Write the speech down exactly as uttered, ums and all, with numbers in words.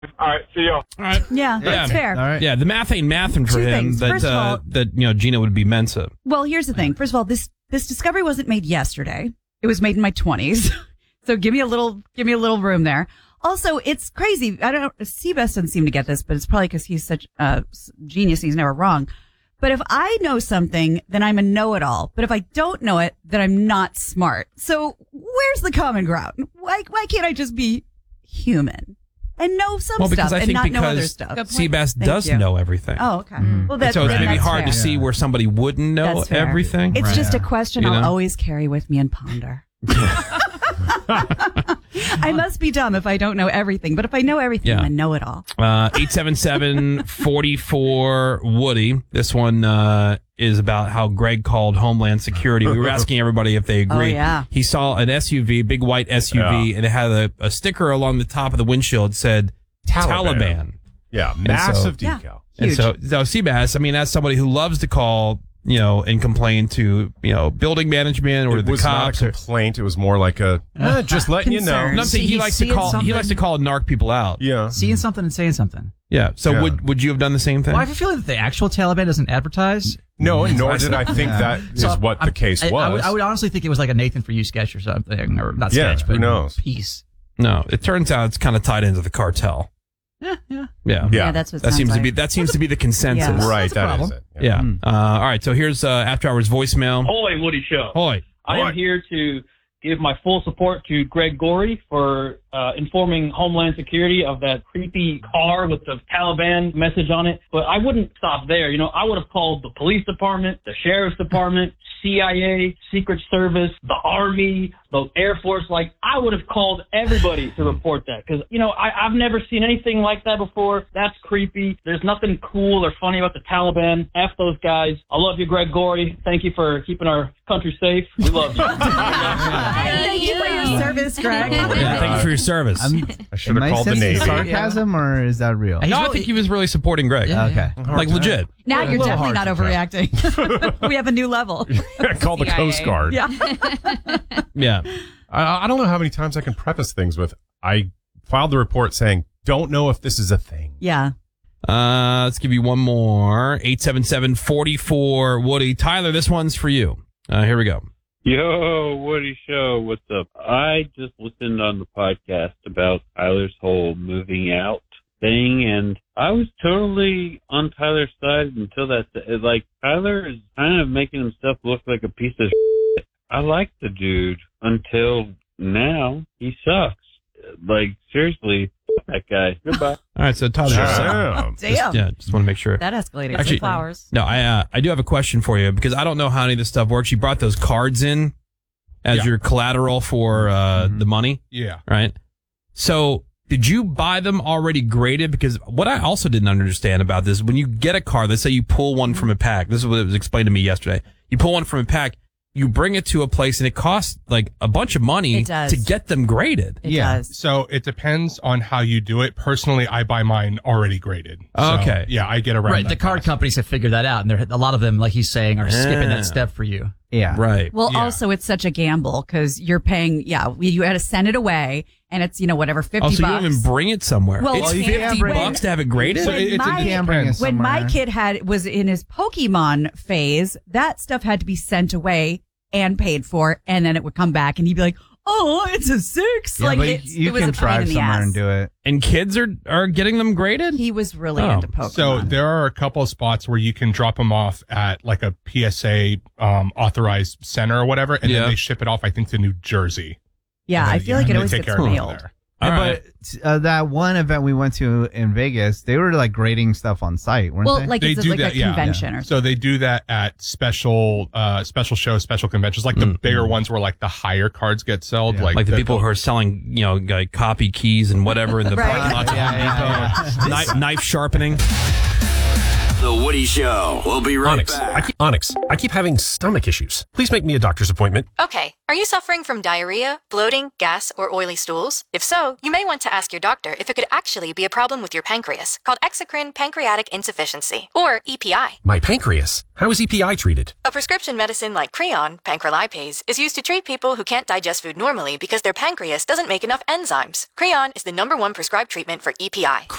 All right, see y'all. All right. Yeah, that's Yeah. fair. All right. Yeah, the math ain't mathing for Two him. things. That First of uh, all- that you know Gina would be Mensa. Well, here's the thing. First of all, this this discovery wasn't made yesterday. It was made in my twenties. So give me a little give me a little room there. Also, it's crazy. I don't Seabass doesn't seem to get this, but it's probably because he's such a genius and he's never wrong. But if I know something, then I'm a know-it-all. But if I don't know it, then I'm not smart. So where's the common ground? Why why can't I just be human and know some Well, because stuff I and think not know other because stuff? Seabass Thank does you. know everything. Oh, okay. Mm. Well, that's so it's then maybe that's hard to fair. see where somebody wouldn't know That's fair. everything. It's Right. just a question You I'll know? always carry with me and ponder. I must be dumb if I don't know everything, but if I know everything, Yeah. I know it all. Uh, eight seven seven, four four, Woody. This one uh, is about how Greg called Homeland Security. We were asking everybody if they agree. Oh, yeah. He saw an S U V, big white S U V, Yeah. and it had a, a sticker along the top of the windshield that said Taliban. Taliban. Yeah, massive Yeah. decal. And Huge. so, so Seabass, I mean, as somebody who loves to call, you know, and complain to, you know, building management or It the was cops. not a or, complaint. It was more like a eh, just letting you know. Concern. no, I'm saying See, he he's likes to seeing call. He something- likes to call and narc people out. Yeah. Seeing something and saying something. Yeah. So Yeah. would would you have done the same thing? Well, I have a feeling that the actual Taliban doesn't advertise. No, nor did I think Yeah. that is So what the I'm- case I, I was. would, I would honestly think it was like a Nathan For You sketch or something, or not Yeah, sketch, who but knows? piece. No, it turns out it's kind of tied into the cartel. Yeah, yeah. Yeah. Yeah. that's what That sounds seems like. to be that seems to be the consensus. Yeah. right, That's a that is problem. it. Yeah. Uh, all right. So here's uh, After Hours voicemail. Ahoy, Woody Show. Hoy. I am here to give my full support to Greg Gorey for uh, informing Homeland Security of that creepy car with the Taliban message on it. But I wouldn't stop there. You know, I would have called the police department, the sheriff's department, C I A, Secret Service, the Army, the Air Force. Like, I would have called everybody to report that. Because, you know, I, I've never seen anything like that before. That's creepy. There's nothing cool or funny about the Taliban. F those guys. I love you, Greg Gorey. Thank you for keeping our country safe. We love you. Thank you for your service, Greg. Yeah, thank you for your service. I'm, I should have Am I called the sensing Navy. sarcasm, or is that real? He's no, I really- think he was really supporting Greg. Yeah, Okay. Like legit. Now A you're little definitely not hard to overreacting. We have a new level. Call the Coast Guard. Yeah. Yeah. I, I don't know how many times I can preface things with, I filed the report saying, don't know if this is a thing. Yeah. Uh, let's give you one more. eight seven seven, four four, Woody. Tyler, this one's for you. Uh, here we go. Yo, Woody Show, what's up? I just listened on the podcast about Tyler's whole moving out thing, and I was totally on Tyler's side until that, like, Tyler is kind of making himself look like a piece of shit. I like the dude until now. He sucks. Like, seriously, f- that guy. Goodbye. All right, so Tyler. Damn. Just, yeah, just want to make sure. That escalated. Actually, flowers. No, I uh, I do have a question for you because I don't know how any of this stuff works. You brought those cards in as Yeah. your collateral for uh, the money, Yeah. right? So did you buy them already graded? Because what I also didn't understand about this, when you get a card, let's say you pull one from a pack. This is what it was explained to me yesterday. You pull one from a pack, you bring it to a place, and it costs like a bunch of money It does. to get them graded. It Yeah. does. So it depends on how you do it. Personally, I buy mine already graded. So, Okay. Yeah, I get around right, that the card process. companies have figured that out, and they're, a lot of them, like he's saying, are skipping Yeah. that step for you. Yeah. Right. Well, Yeah. also it's such a gamble because you're paying. Yeah, we, you had to send it away, and it's you know whatever fifty Oh, so you bucks. don't even bring it somewhere. Well, it's well, you fifty can't bring bucks it. to have it graded. So When it, it's my- it Can't bring it depends. when my somewhere. kid had was in his Pokemon phase, that stuff had to be sent away and paid for, and then it would come back, and he'd be like, "Oh, it's a six. Yeah, like but it's, you it was can a pain drive in the somewhere ass. and do it. And kids are are getting them graded. He was really Oh. into Pokemon. So there are a couple of spots where you can drop them off at like a P S A um, authorized center or whatever, and Yeah. then they ship it off, I think, to New Jersey. yeah, And I then, feel yeah, like it they always take gets care of it mailed. there. All Yeah, right. But uh, that one event we went to in Vegas, they were like grading stuff on site, weren't Well, they? like They it's do like that, a yeah. convention or something. So they do that at special, uh, special shows, special conventions, like the Mm. bigger ones where like the higher cards get sold, Yeah. like, Like the people who are selling, you know, like copy keys and whatever in the Right. parking lots of Yeah, Home yeah, Depot. Knife, knife sharpening. The Woody Show. We'll be right Onyx. back. I keep, Onyx. I keep having stomach issues. Please make me a doctor's appointment. Okay, are you suffering from diarrhea, bloating, gas, or oily stools? If so, you may want to ask your doctor if it could actually be a problem with your pancreas, called exocrine pancreatic insufficiency, or E P I. My pancreas. How is E P I treated? A prescription medicine like Creon, pancrelipase, is used to treat people who can't digest food normally because their pancreas doesn't make enough enzymes. Creon is the number one prescribed treatment for E P I.